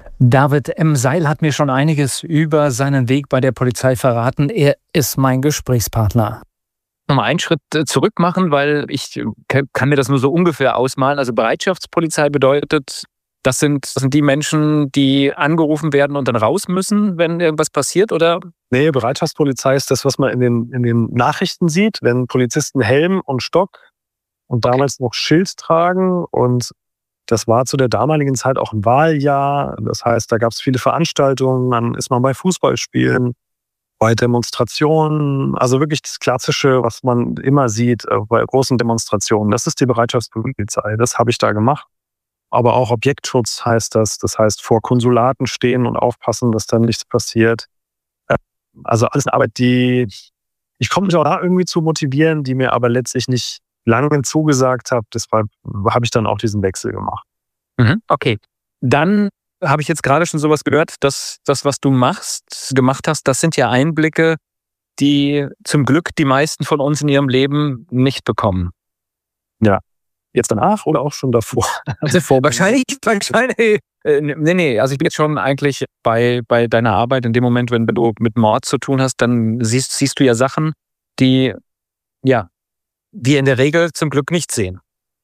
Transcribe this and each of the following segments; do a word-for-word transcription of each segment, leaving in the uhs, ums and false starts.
David M. Seil hat mir schon einiges über seinen Weg bei der Polizei verraten. Er ist mein Gesprächspartner. Nochmal einen Schritt äh, zurück machen, weil ich äh, ke- kann mir das nur so ungefähr ausmalen. Also Bereitschaftspolizei bedeutet, das sind, das sind die Menschen, die angerufen werden und dann raus müssen, wenn irgendwas passiert, oder? Nee, Bereitschaftspolizei ist das, was man in den, in den Nachrichten sieht, wenn Polizisten Helm und Stock und Okay. damals noch Schild tragen. Und das war zu der damaligen Zeit auch ein Wahljahr. Das heißt, da gab es viele Veranstaltungen, dann ist man bei Fußballspielen, bei Demonstrationen, also wirklich das Klassische, was man immer sieht äh, bei großen Demonstrationen. Das ist die Bereitschaftspolizei, das habe ich da gemacht. Aber auch Objektschutz heißt das. Das heißt, vor Konsulaten stehen und aufpassen, dass dann nichts passiert. Äh, Also alles eine Arbeit, die ich konnte mich auch da irgendwie zu motivieren, die mir aber letztlich nicht lange zugesagt hat. Deshalb habe ich dann auch diesen Wechsel gemacht. Mhm, okay. Dann habe ich jetzt gerade schon sowas gehört, dass das, was du machst, gemacht hast, das sind ja Einblicke, die zum Glück die meisten von uns in ihrem Leben nicht bekommen. Ja. Jetzt danach oder auch schon davor? Davor wahrscheinlich, wahrscheinlich. Äh, nee, nee, also ich bin jetzt schon eigentlich bei, bei deiner Arbeit in dem Moment, wenn du mit Mord zu tun hast, dann siehst, siehst du ja Sachen, die, ja, wir in der Regel zum Glück nicht sehen.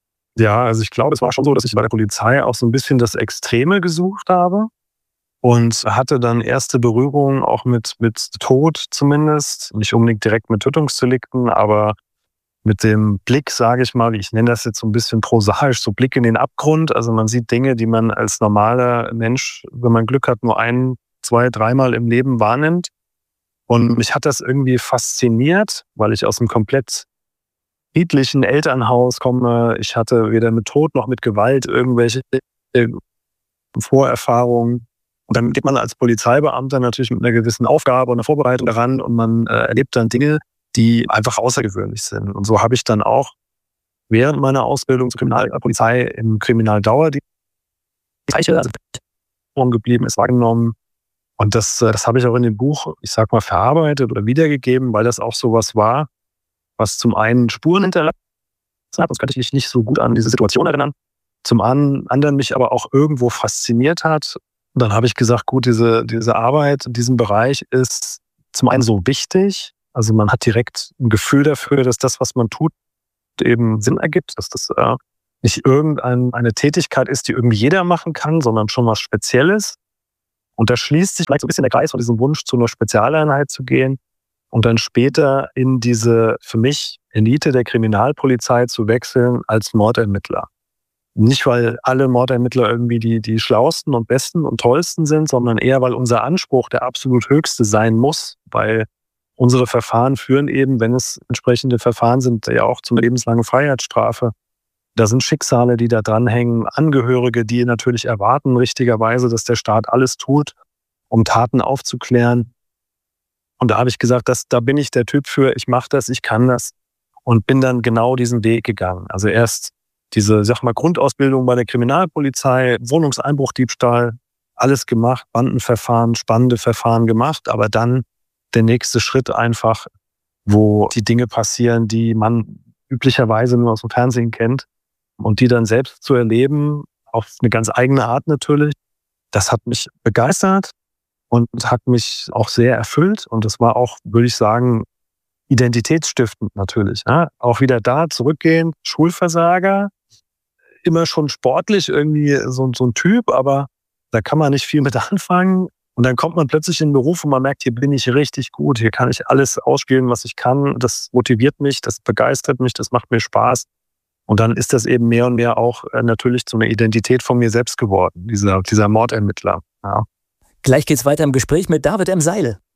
Ja, also ich glaube, es war schon so, dass ich bei der Polizei auch so ein bisschen das Extreme gesucht habe und hatte dann erste Berührungen auch mit, mit Tod zumindest. Nicht unbedingt direkt mit Tötungsdelikten, aber mit dem Blick, sage ich mal, ich nenne das jetzt so ein bisschen prosaisch, so Blick in den Abgrund. Also man sieht Dinge, die man als normaler Mensch, wenn man Glück hat, nur ein, zwei, dreimal im Leben wahrnimmt. Und mich hat das irgendwie fasziniert, weil ich aus einem komplett friedlichen Elternhaus komme. Ich hatte weder mit Tod noch mit Gewalt irgendwelche äh, Vorerfahrungen. Und dann geht man als Polizeibeamter natürlich mit einer gewissen Aufgabe und einer Vorbereitung daran und man äh, erlebt dann Dinge, die einfach außergewöhnlich sind. Und so habe ich dann auch während meiner Ausbildung zur Kriminalpolizei im Kriminaldauerdienst also geblieben ist, wahrgenommen. Und das, äh, das habe ich auch in dem Buch, ich sag mal, verarbeitet oder wiedergegeben, weil das auch sowas war, was zum einen Spuren hinterlassen hat, sonst könnte ich mich nicht so gut an diese Situation erinnern, zum anderen mich aber auch irgendwo fasziniert hat. Und dann habe ich gesagt, gut, diese, diese Arbeit in diesem Bereich ist zum einen so wichtig, also man hat direkt ein Gefühl dafür, dass das, was man tut, eben Sinn ergibt, dass das äh, nicht irgendeine Tätigkeit ist, die irgendwie jeder machen kann, sondern schon was Spezielles. Und da schließt sich vielleicht so ein bisschen der Kreis von diesem Wunsch, zu einer Spezialeinheit zu gehen und dann später in diese, für mich, Elite der Kriminalpolizei zu wechseln als Mordermittler. Nicht, weil alle Mordermittler irgendwie die, die schlausten und besten und tollsten sind, sondern eher, weil unser Anspruch der absolut höchste sein muss, weil unsere Verfahren führen eben, wenn es entsprechende Verfahren sind, ja auch zu einer lebenslangen Freiheitsstrafe. Da sind Schicksale, die da dranhängen, Angehörige, die natürlich erwarten, richtigerweise, dass der Staat alles tut, um Taten aufzuklären. Und da habe ich gesagt, das, da bin ich der Typ für, ich mache das, ich kann das und bin dann genau diesen Weg gegangen. Also erst diese, sag mal, Grundausbildung bei der Kriminalpolizei, Wohnungseinbruch, Diebstahl, alles gemacht, Bandenverfahren, spannende Verfahren gemacht, aber dann der nächste Schritt einfach, wo die Dinge passieren, die man üblicherweise nur aus dem Fernsehen kennt und die dann selbst zu erleben, auf eine ganz eigene Art natürlich, das hat mich begeistert und hat mich auch sehr erfüllt und das war auch, würde ich sagen, identitätsstiftend natürlich. Ja? Auch wieder da zurückgehen, Schulversager, immer schon sportlich irgendwie so, so ein Typ, aber da kann man nicht viel mit anfangen. Und dann kommt man plötzlich in den Beruf und man merkt, hier bin ich richtig gut, hier kann ich alles ausspielen, was ich kann. Das motiviert mich, das begeistert mich, das macht mir Spaß. Und dann ist das eben mehr und mehr auch äh, natürlich zu einer Identität von mir selbst geworden, dieser, dieser Mordermittler. Ja. Gleich geht's weiter im Gespräch mit David M. Seil.